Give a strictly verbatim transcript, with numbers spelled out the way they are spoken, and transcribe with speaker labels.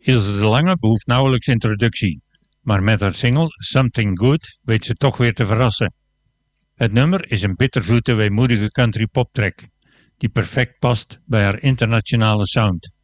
Speaker 1: Ilse de Lange behoeft nauwelijks introductie, maar met haar single Something Good weet ze toch weer te verrassen. Het nummer is een bitterzoete, weemoedige country poptrack, die perfect past bij haar internationale sound.